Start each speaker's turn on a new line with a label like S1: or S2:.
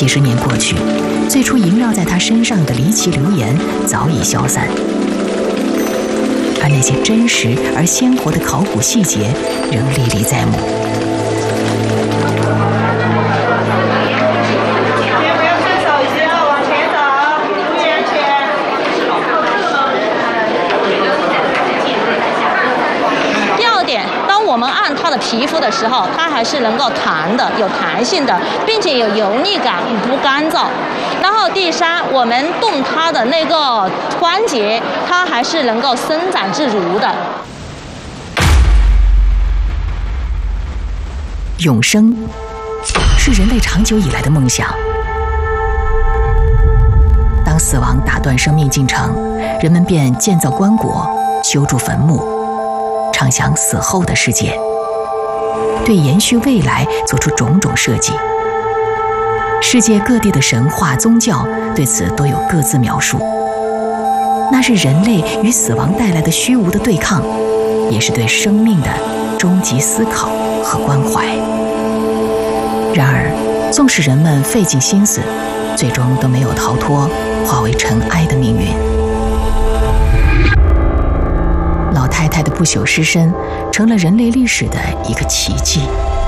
S1: 几十年过去，最初萦绕在他身上的离奇流言早已消散，而那些真实而鲜活的考古细节仍历历在目。
S2: 我们按它的皮肤的时候，它还是能够弹的，有弹性的，并且有油腻感，不干燥。然后第三，我们动它的那个关节，它还是能够伸展自如的。
S1: 永生是人类长久以来的梦想。当死亡打断生命进程，人们便建造棺椁，修筑坟墓，畅想死后的世界，对延续未来做出种种设计。世界各地的神话宗教对此都有各自描述，那是人类与死亡带来的虚无的对抗，也是对生命的终极思考和关怀。然而，纵使人们费尽心思，最终都没有逃脱化为尘埃的命运。老太太的不朽尸身成了人类历史的一个奇迹。